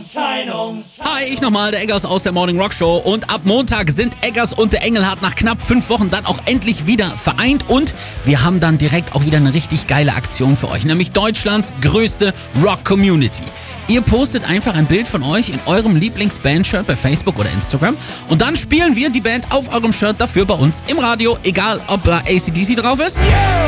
Hi, ich nochmal, der Eggers aus der Morning Rock Show. Und ab Montag sind Eggers und der Engelhardt nach knapp 5 Wochen dann auch endlich wieder vereint. Und wir haben dann direkt auch wieder eine richtig geile Aktion für euch, nämlich Deutschlands größte Rock-Community. Ihr postet einfach ein Bild von euch in eurem Lieblings-Band-Shirt bei Facebook oder Instagram und dann spielen wir die Band auf eurem Shirt dafür bei uns im Radio, egal ob da AC/DC drauf ist